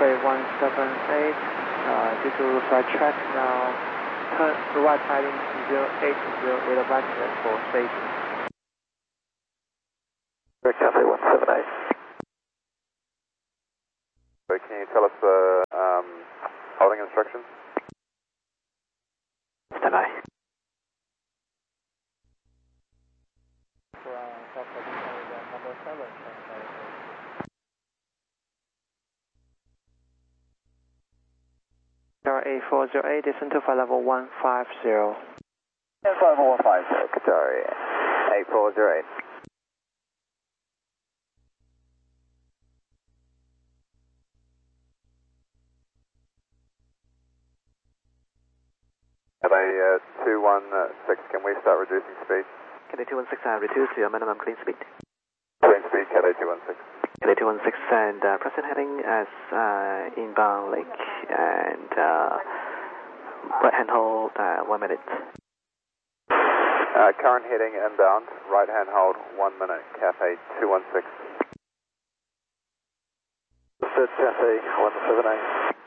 Cathay 178, due to flight track now, turn right heading 0808 abandonment for station. Cathay 178. Can you tell us the holding instructions? Stand by. Number 7. A408, descend to flight level 150. Flight level 150, Qatari 8408. Cathay 216, can we start reducing speed? Cathay 216, reduce your minimum clean speed. Clean speed, Cathay 216. Cathay 216 and present heading as inbound lake and right hand hold 1 minute. Current heading inbound, right hand hold 1 minute, Cathay 216. Cathay 178.